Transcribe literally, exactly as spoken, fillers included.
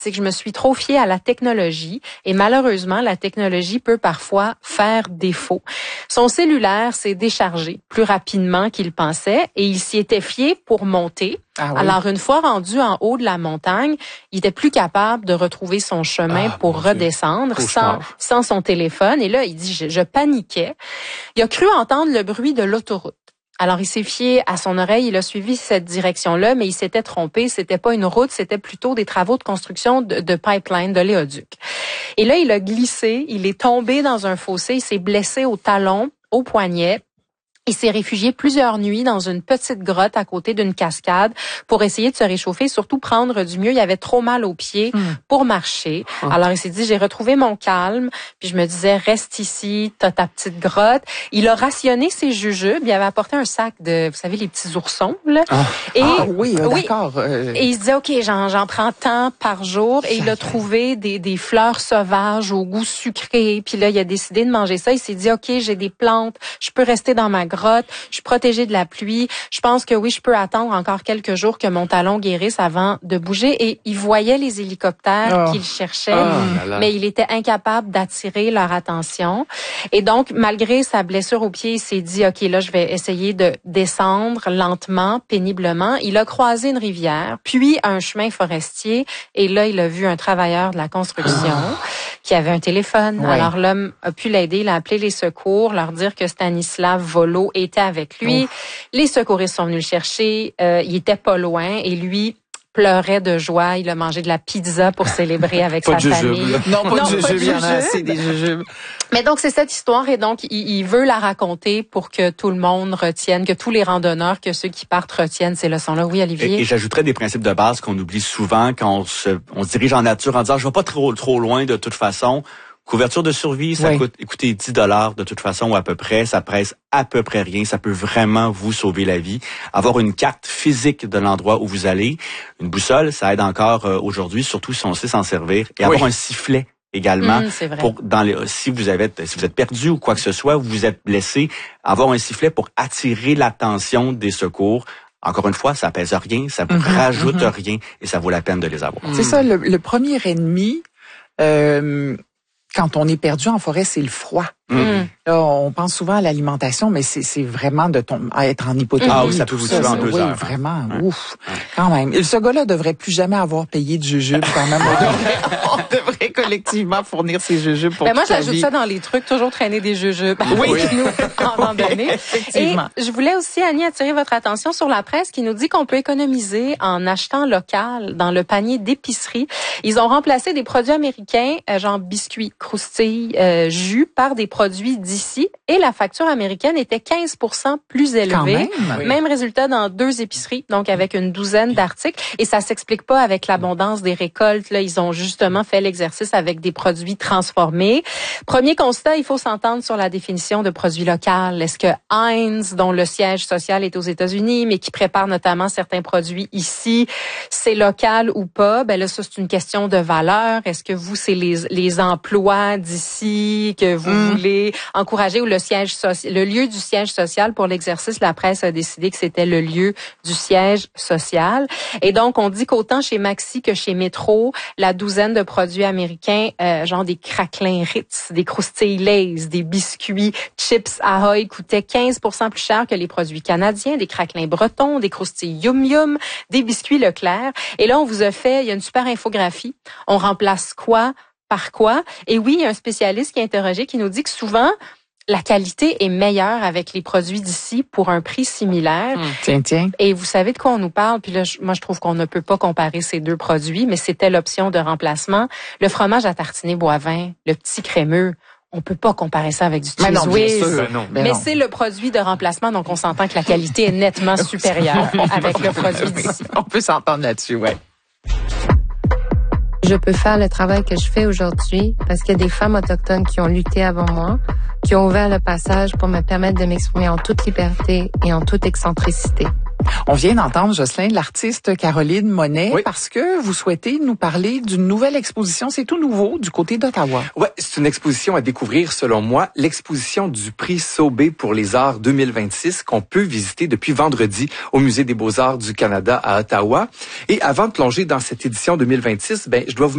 c'est que je me suis trop fiée à la technologie et malheureusement, la technologie peut parfois faire défaut. Son cellulaire s'est déchargé plus rapidement qu'il pensait et il s'y était fié pour monter. Ah oui. Alors, une fois rendu en haut de la montagne, il était plus capable de retrouver son chemin ah, pour redescendre sans, sans son téléphone. Et là, il dit, je, je paniquais. Il a cru entendre le bruit de l'autoroute. Alors, il s'est fié à son oreille, il a suivi cette direction-là, mais il s'était trompé. C'était pas une route, c'était plutôt des travaux de construction de, de pipeline, de l'éoduc. Et là, il a glissé, il est tombé dans un fossé, il s'est blessé au talon, au poignet. Il s'est réfugié plusieurs nuits dans une petite grotte à côté d'une cascade pour essayer de se réchauffer, surtout prendre du mieux. Il avait trop mal aux pieds mmh. pour marcher. Mmh. Alors, il s'est dit, j'ai retrouvé mon calme. Puis je me disais, reste ici, t'as ta petite grotte. Il a rationné ses jujubes. Il avait apporté un sac de, vous savez, les petits oursons, là. Ah, et, ah oui, oui, d'accord. Euh... Et il se disait, OK, j'en, j'en prends tant par jour. Et il a trouvé des, des fleurs sauvages au goût sucré. Puis là, il a décidé de manger ça. Il s'est dit, OK, j'ai des plantes. Je peux rester dans ma grotte, je suis protégée de la pluie. Je pense que oui, je peux attendre encore quelques jours que mon talon guérisse avant de bouger. Et il voyait les hélicoptères oh. qu'il cherchait, oh, mais il était incapable d'attirer leur attention. Et donc, malgré sa blessure au pied, il s'est dit, OK, là, je vais essayer de descendre lentement, péniblement. Il a croisé une rivière, puis un chemin forestier. Et là, il a vu un travailleur de la construction oh. qui avait un téléphone. Ouais. Alors, l'homme a pu l'aider. Il a appelé les secours, leur dire que Stanislav Volo était avec lui. Ouf. Les secouristes sont venus le chercher. Euh, il était pas loin et lui pleurait de joie. Il a mangé de la pizza pour célébrer avec sa famille. Non, pas de jujubes. Il y en a assez des jujubes. Mais donc, c'est cette histoire et donc, il, il veut la raconter pour que tout le monde retienne, que tous les randonneurs, que ceux qui partent retiennent ces leçons-là. Oui, Olivier? Et, et j'ajouterais des principes de base qu'on oublie souvent quand on se, on se dirige en nature en disant, je vais pas trop, trop loin de toute façon. Couverture de survie, ça oui. coûte, écoutez, dix dollars de toute façon ou à peu près. Ça presse à peu près rien. Ça peut vraiment vous sauver la vie. Avoir une carte physique de l'endroit où vous allez. Une boussole, ça aide encore euh, aujourd'hui, surtout si on sait s'en servir. Et oui. avoir un sifflet également. Mmh, c'est vrai. Pour, dans les, si vous avez, si vous êtes perdu ou quoi que ce soit, vous êtes blessé, avoir un sifflet pour attirer l'attention des secours. Encore une fois, ça pèse rien, ça vous mmh, rajoute mmh. rien et ça vaut la peine de les avoir. C'est mmh. ça, le, le premier ennemi, euh, quand on est perdu en forêt, c'est le froid. Mmh. Là, on pense souvent à l'alimentation, mais c'est, c'est vraiment de ton, à être en hypothermie. Ah oui, ça peut vous tuer en deux oui, heures. Vraiment, ouais. ouf, ouais. quand même. Et ce gars-là devrait plus jamais avoir payé de jujubes quand même. On devrait, on devrait collectivement fournir ses jujubes pour ben toute moi, la j'ajoute vie. ça dans les trucs, toujours traîner des jujubes. Oui. Avec nous, en randonnée. Et je voulais aussi, Annie, attirer votre attention sur la presse qui nous dit qu'on peut économiser en achetant local dans le panier d'épicerie. Ils ont remplacé des produits américains, genre biscuits, croustilles, euh, jus, par des produits d'ici. Et la facture américaine était quinze pour cent plus élevée. Quand même, oui. Même résultat dans deux épiceries, donc avec une douzaine d'articles. Et ça s'explique pas avec l'abondance des récoltes. Là, ils ont justement fait l'exercice avec des produits transformés. Premier constat, il faut s'entendre sur la définition de produit local. Est-ce que Heinz, dont le siège social est aux États-Unis, mais qui prépare notamment certains produits ici, c'est local ou pas? Ben là, ça, c'est une question de valeur. Est-ce que vous, c'est les, les emplois d'ici que vous mmh. voulez encourager ou le siège social, le lieu du siège social pour l'exercice, la presse a décidé que c'était le lieu du siège social. Et donc, on dit qu'autant chez Maxi que chez Metro, la douzaine de produits américains, euh, genre des craquelins Ritz, des croustilles Lay's, des biscuits Chips Ahoy coûtaient quinze pour cent plus cher que les produits canadiens, des craquelins bretons, des croustilles Yum Yum, des biscuits Leclerc. Et là, on vous a fait, il y a une super infographie. On remplace quoi par quoi? Et oui, il y a un spécialiste qui est interrogé qui nous dit que souvent, la qualité est meilleure avec les produits d'ici pour un prix similaire. Mmh. Tiens, tiens. Et vous savez de quoi on nous parle? Puis là, je, moi, je trouve qu'on ne peut pas comparer ces deux produits, mais c'était l'option de remplacement. Le fromage à tartiner Boivin, le petit crémeux, on peut pas comparer ça avec du cheese non, whiz. sûr, non. Mais, mais c'est le produit de remplacement, donc on s'entend que la qualité est nettement supérieure avec le produit d'ici. On peut s'entendre là-dessus, ouais. Je peux faire le travail que je fais aujourd'hui parce qu'il y a des femmes autochtones qui ont lutté avant moi, qui ont ouvert le passage pour me permettre de m'exprimer en toute liberté et en toute excentricité. On vient d'entendre, Jocelyn, l'artiste Caroline Monet, oui. parce que vous souhaitez nous parler d'une nouvelle exposition. C'est tout nouveau du côté d'Ottawa. Ouais, c'est une exposition à découvrir, selon moi. L'exposition du prix Sauvé pour les arts deux mille vingt-six qu'on peut visiter depuis vendredi au Musée des Beaux-Arts du Canada à Ottawa. Et avant de plonger dans cette édition deux mille vingt-six, ben, je dois vous